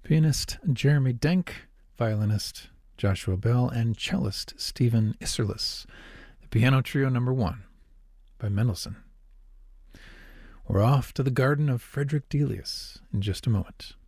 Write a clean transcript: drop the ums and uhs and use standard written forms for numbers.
Pianist Jeremy Denk, violinist Joshua Bell, and cellist Stephen Isserlis. The Piano Trio No. 1 by Mendelssohn. We're off to the garden of Frederick Delius in just a moment.